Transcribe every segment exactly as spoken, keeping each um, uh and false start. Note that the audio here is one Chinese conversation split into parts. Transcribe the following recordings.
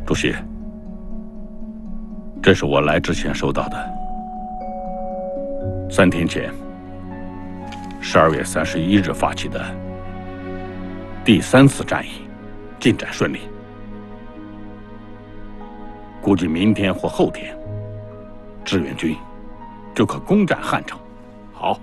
主席，这是我来之前收到的。三天前，十二月三十一日发起的第三次战役进展顺利，估计明天或后天，志愿军就可攻占汉城。 好，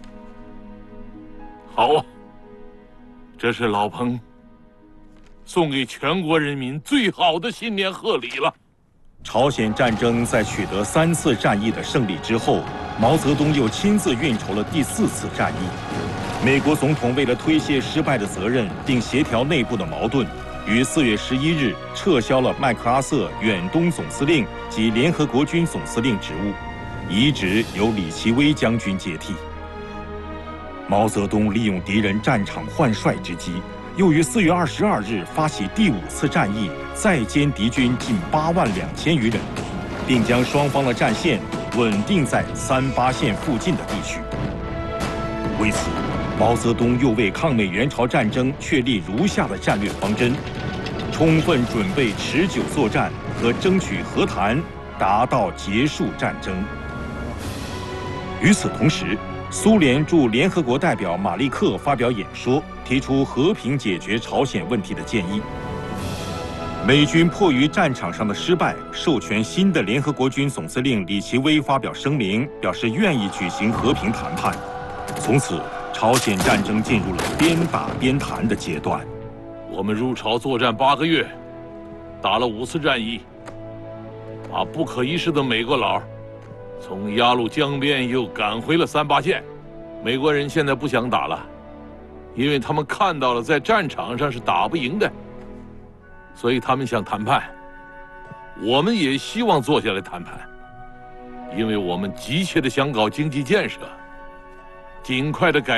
好啊！这是老彭送给全国人民最好的新年贺礼了。 朝鲜战争在取得三次战役的胜利之后，毛泽东又亲自运筹了第四次战役。美国总统为了推卸失败的责任，并协调内部的矛盾，于四月十一日撤销了麦克阿瑟远东总司令及联合国军总司令职务，遗职由李奇微将军接替。毛泽东利用敌人战场换帅之机，又于四月二十二日发起第五次战役，再歼敌军近八万两千余人，并将双方的战线稳定在三八线附近的地区。为此，毛泽东又为抗美援朝战争确立如下的战略方针：充分准备持久作战和争取和谈，达到结束战争。与此同时，苏联驻联合国代表马利克发表演说，提出和平解决朝鲜问题的建议。美军迫于战场上的失败，授权新的联合国军总司令李奇微发表声明，表示愿意举行和平谈判。从此，朝鲜战争进入了边打边谈的阶段。 我们入朝作战八个月，打了五次战役，把不可一世的美国佬从鸭绿江边又赶回了三八线。美国人现在不想打了，因为他们看到了在战场上是打不赢的，所以他们想谈判。我们也希望坐下来谈判，因为我们急切地想搞经济建设，尽快的改